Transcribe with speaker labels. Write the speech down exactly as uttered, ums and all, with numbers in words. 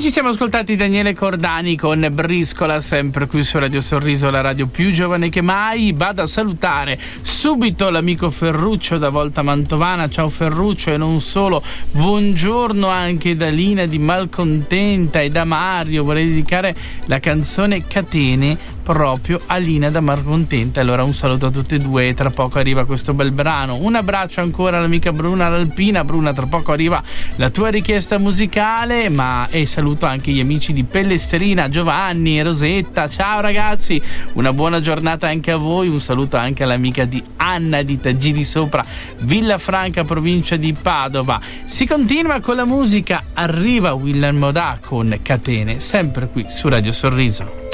Speaker 1: ci siamo ascoltati Daniele Cordani con Briscola, sempre qui su Radio Sorriso, la radio più giovane che mai. Vado a salutare subito l'amico Ferruccio da Volta Mantovana. Ciao Ferruccio, e non solo, buongiorno anche da Lina di Malcontenta e da Mario. Vorrei dedicare la canzone Catene proprio a Lina da Malcontenta. Allora un saluto a tutti e due, e tra poco arriva questo bel brano. Un abbraccio ancora all'amica Bruna l'Alpina. Bruna, tra poco arriva la tua richiesta musicale, ma e saluto anche gli amici di Pellestrina, Giovanni e Rosetta. Ciao ragazzi, una buona giornata anche a voi. Un saluto anche all'amica di Anna di Taggi di Sopra, Villafranca, provincia di Padova. Si continua con la musica, arriva Willem Modà con Catene, sempre qui su Radio Sorriso.